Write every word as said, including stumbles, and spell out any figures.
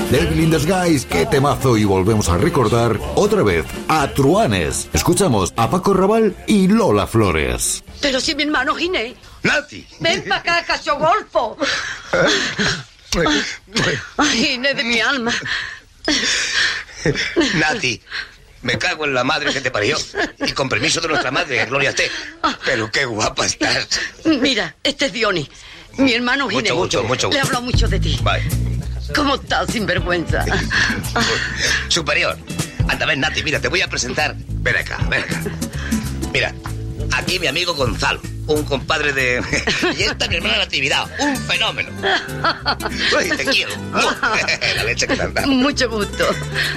Devil in Disguise, qué temazo, y volvemos a recordar otra vez a Truanes. Escuchamos a Paco Raval y Lola Flores. Pero si mi hermano Ginés. ¡Nati! Ven para acá, cachogolfo. Ay, Ginés de mi alma. Nati, me cago en la madre que te parió. Y con permiso de nuestra madre, Gloria esté. Pero qué guapa estás. Mira, este es Diony, mi hermano Ginés. Mucho, mucho, mucho. Le hablo mucho de ti. Bye. ¿Cómo estás, sinvergüenza? Superior. Anda, ven, Nati, mira, te voy a presentar. Ven acá, ven acá. Mira, aquí mi amigo Gonzalo, un compadre de... Y esta es mi hermana Natividad, un fenómeno. Uy, te quiero. La leche que te han dado. Mucho gusto.